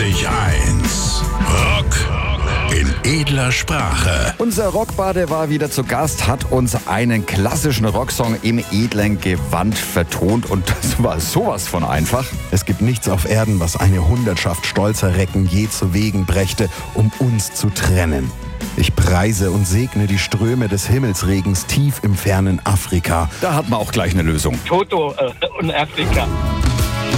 94.1 Rock in edler Sprache. Unser Rockbade war wieder zu Gast, hat uns einen klassischen Rocksong im edlen Gewand vertont und das war sowas von einfach. Es gibt nichts auf Erden, was eine Hundertschaft stolzer Recken je zu Wegen brächte, um uns zu trennen. Ich preise und segne die Ströme des Himmelsregens tief im fernen Afrika. Da hat man auch gleich eine Lösung. Toto und Afrika.